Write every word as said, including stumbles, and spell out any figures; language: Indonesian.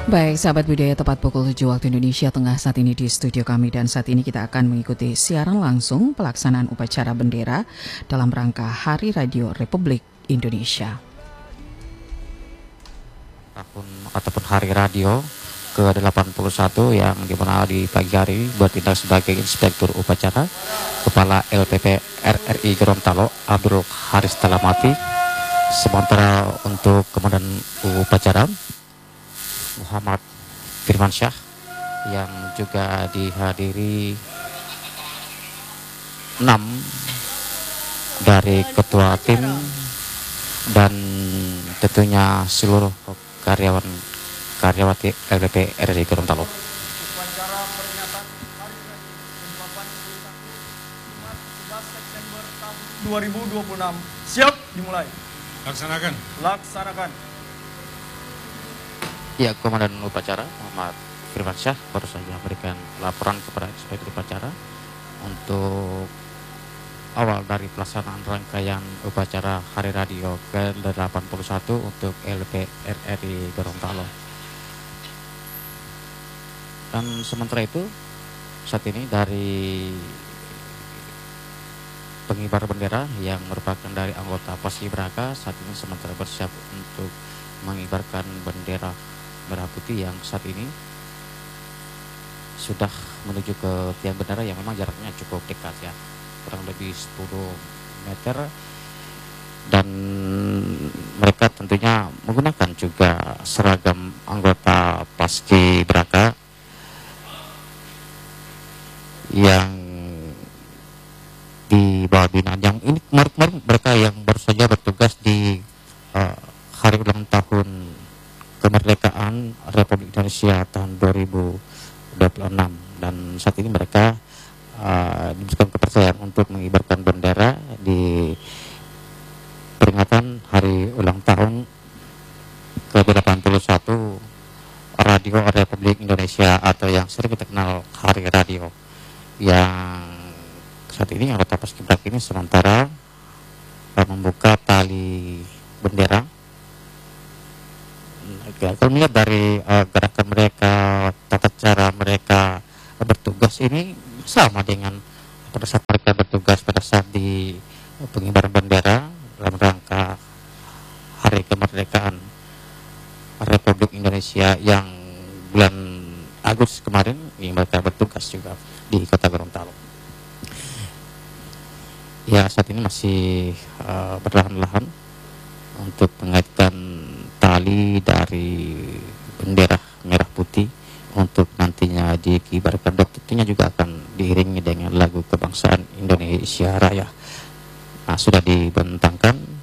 Baik, sahabat budaya, tepat pukul tujuh waktu Indonesia Tengah saat ini di studio kami, dan saat ini kita akan mengikuti siaran langsung pelaksanaan upacara bendera dalam rangka Hari Radio Republik Indonesia. Tahun ataupun Hari Radio ke delapan puluh satu yang dimana di pagi hari bertindak sebagai Inspektur Upacara Kepala L P P R R I Gorontalo Abdul Haris Talamati. Sementara untuk Komandan Upacara Muhammad Firmansyah yang juga dihadiri enam dari ketua tim dan tentunya seluruh karyawan karyawati L P P R R I Gorontalo. Upacara peringatan Hari Ungkapan Jumat sebelas September tahun dua ribu dua puluh enam. Siap, dimulai. Laksanakan. Laksanakan. Ya, Komandan Upacara Muhammad Firmansyah baru saja memberikan laporan kepada Inspektur Upacara untuk awal dari pelaksanaan rangkaian upacara Hari Radio ke delapan puluh satu untuk L P R R I Gorontalo. Dan sementara itu saat ini dari pengibar bendera yang merupakan dari anggota Paskibraka saat ini sementara bersiap untuk mengibarkan bendera merah putih yang saat ini sudah menuju ke tiang bendera yang memang jaraknya cukup dekat ya, kurang lebih sepuluh meter, dan mereka tentunya menggunakan juga seragam anggota Paskibraka yang di bawah binaan yang ini kemarin-kemarin mereka yang baru saja bertugas di uh, hari ulang tahun kemerdekaan Republik Indonesia tahun dua ribu dua puluh enam, dan saat ini mereka uh, diberikan kepercayaan untuk mengibarkan bendera di peringatan hari ulang tahun ke delapan puluh satu Radio Republik Indonesia atau yang sering kita kenal Hari Radio, yang saat ini anggota Paskibraka ini sementara uh, membuka tali bendera. Kalau melihat dari uh, gerakan mereka, tata cara mereka uh, bertugas ini sama dengan pada saat mereka bertugas pada saat di uh, pengibaran bendera dalam rangka Hari Kemerdekaan Republik Indonesia yang bulan Agustus kemarin. Ini mereka bertugas juga di Kota Gorontalo. Ya, saat ini masih uh, berlahan-lahan untuk mengaitkan tali dari bendera merah putih untuk nantinya dikibarkan, dan tentunya juga akan diiringi dengan lagu kebangsaan Indonesia Raya. Nah, sudah dibentangkan